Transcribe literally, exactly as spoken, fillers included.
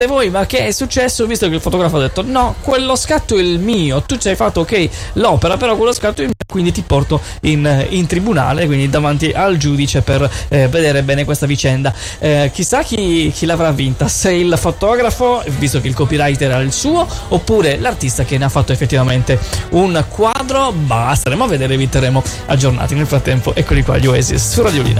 voi, ma che è successo? Visto che il fotografo ha detto no, quello scatto è il mio, tu ci hai fatto ok l'opera, però quello scatto è il mio, quindi ti porto in, in tribunale, quindi davanti al giudice per eh, vedere bene questa vicenda. Eh, chissà chi, chi l'avrà vinta, se il fotografo, visto che il copyright era il suo, oppure l'artista che ne ha fatto effettivamente un quadro. Bah, staremo a vedere, vi terremo aggiornati. Nel frattempo eccoli qua gli Oasis su Radiolina.